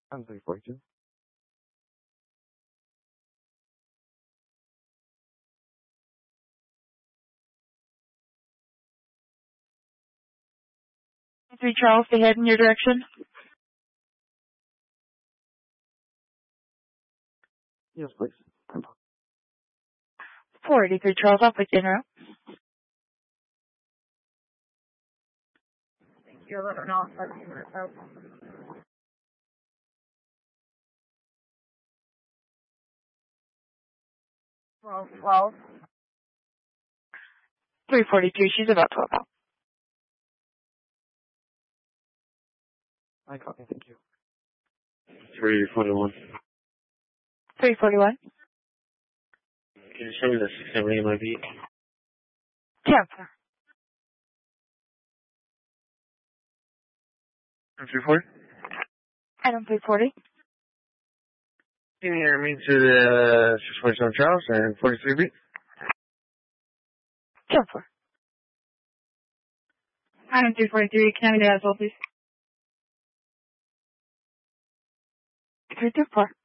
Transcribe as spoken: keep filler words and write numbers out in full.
I'm three forty-two. three Charles, they head in your direction. Yes, please. four eighty-three Charles, off with dinner. You're running off thirteen minutes out. twelve, twelve. three forty-two, she's about twelve out. I copy, thank you. three forty-one. three forty-one. Can you show me the six seventy M I B? Camper. three forty? Item three forty. Can you hear me to the six forty-seven Charles and forty-three B? Camper. Item three forty-three, can I have the as well, please? three two four.